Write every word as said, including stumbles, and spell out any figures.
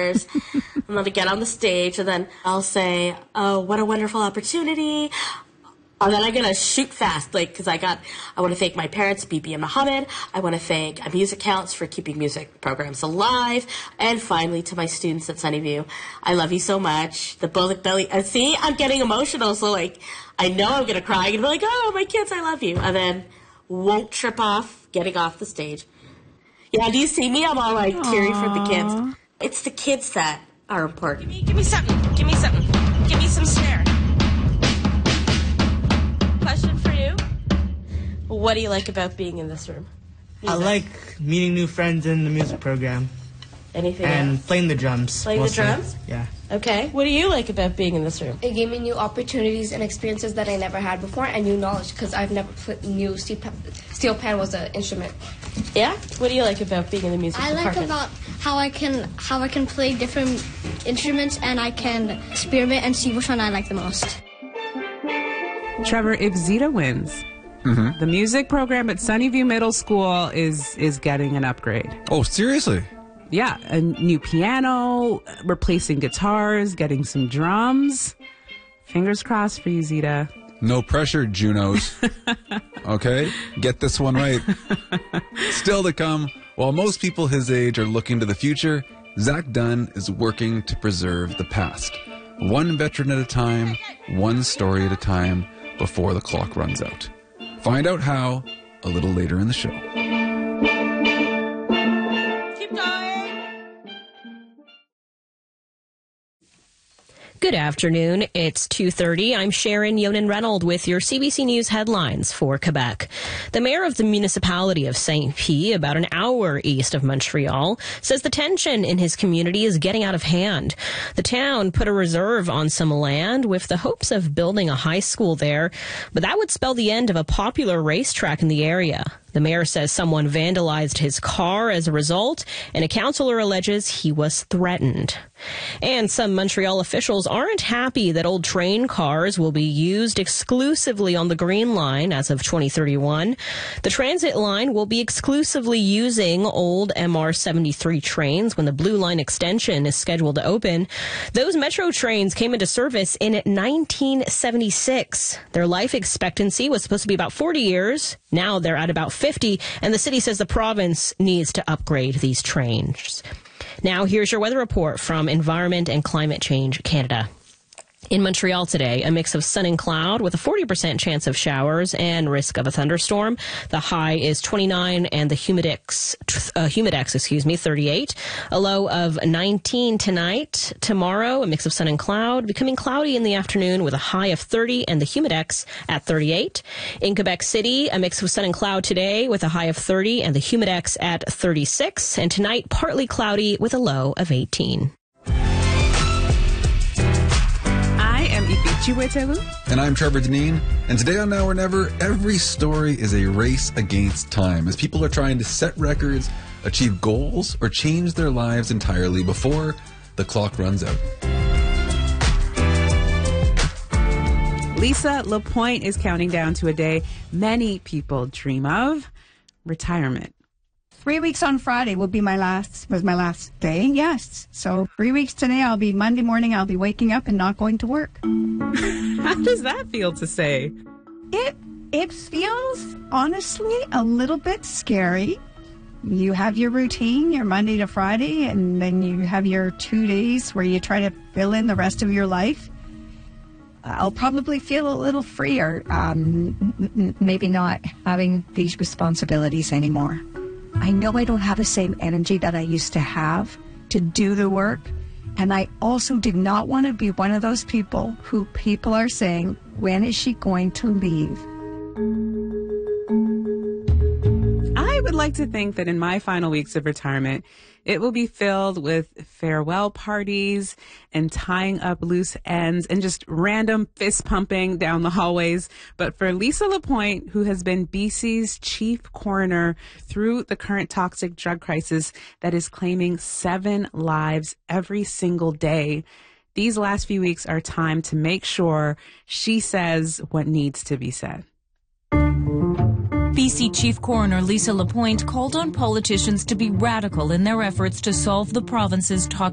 flowers. I'm going to get on the stage, and then I'll say, oh, what a wonderful opportunity. And then I'm going to shoot fast, like, because I got, I want to thank my parents, Bibi and Mohammed. I want to thank Music Counts for keeping music programs alive. And finally, to my students at Sunnyview, I love you so much. The bullet belly, and see, I'm getting emotional, so, like, I know I'm going to cry and be like, oh, my kids, I love you. And then won't trip off getting off the stage. Yeah, do you see me? I'm all, like, teary for the kids. It's the kids that are important. Give me, give me something. Give me something. Give me some snare. Question for you. What do you like about being in this room? Music. I like meeting new friends in the music program. Anything and else? playing the drums. Playing mostly. the drums? Yeah. Okay. What do you like about being in this room? It gave me new opportunities and experiences that I never had before, and new knowledge, because I've never put, knew steel pan, steel pan was an instrument. Yeah? What do you like about being in the music I department? like about how I can how I can play different instruments, and I can experiment and see which one I like the most. Trevor, if Zita wins, mm-hmm. the music program at Sunnyview Middle School is is getting an upgrade. Oh, seriously? Yeah, a new piano, replacing guitars, getting some drums. Fingers crossed for you, Zita. No pressure, Junos. Okay? Get this one right. Still to come, while most people his age are looking to the future, Zach Dunn is working to preserve the past. One veteran at a time, one story at a time, before the clock runs out. Find out how a little later in the show. Keep going. Good afternoon. It's two thirty. I'm Sharon Yonan-Reynolds with your C B C News headlines for Quebec. The mayor of the municipality of Saint Pie, about an hour east of Montreal, says the tension in his community is getting out of hand. The town put a reserve on some land with the hopes of building a high school there, but that would spell the end of a popular racetrack in the area. The mayor says someone vandalized his car as a result, and a councillor alleges he was threatened. And some Montreal officials aren't happy that old train cars will be used exclusively on the Green Line as of twenty thirty-one. The transit line will be exclusively using old M R seventy-three trains when the Blue Line extension is scheduled to open. Those Metro trains came into service in nineteen seventy-six. Their life expectancy was supposed to be about forty years. Now they're at about fifty, and the city says the province needs to upgrade these trains. Now, here's your weather report from Environment and Climate Change Canada. In Montreal today, a mix of sun and cloud with a forty percent chance of showers and risk of a thunderstorm. The high is twenty-nine and the humidex, uh, humidex, excuse me, thirty-eight. A low of nineteen tonight. Tomorrow, a mix of sun and cloud, becoming cloudy in the afternoon with a high of thirty and the humidex at thirty-eight. In Quebec City, a mix of sun and cloud today with a high of thirty and the humidex at thirty-six. And tonight, partly cloudy with a low of eighteen. And I'm Trevor Deneen, and today on Now or Never, every story is a race against time as people are trying to set records, achieve goals, or change their lives entirely before the clock runs out. Lisa Lapointe is counting down to a day many people dream of: retirement. Three weeks on Friday will be my last, was my last day, yes. So three weeks today, I'll be, Monday morning, I'll be waking up and not going to work. How does that feel to say? It, it feels, honestly, a little bit scary. You have your routine, your Monday to Friday, and then you have your two days where you try to fill in the rest of your life. I'll probably feel a little freer, um, n- maybe not having these responsibilities anymore. I know I don't have the same energy that I used to have to do the work. And I also did not want to be one of those people who people are saying, when is she going to leave? I would like to think that in my final weeks of retirement, it will be filled with farewell parties and tying up loose ends and just random fist pumping down the hallways. But for Lisa Lapointe, who has been B C's chief coroner through the current toxic drug crisis that is claiming seven lives every single day, these last few weeks are time to make sure she says what needs to be said. B C Chief Coroner Lisa Lapointe called on politicians to be radical in their efforts to solve the province's toxic